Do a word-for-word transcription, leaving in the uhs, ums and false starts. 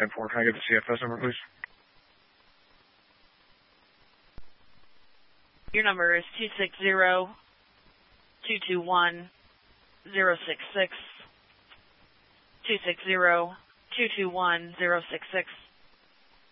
ten four. Can I get the C F S number, please? Your number is two six zero, two two one, zero six six. two six zero, two two one, zero six six.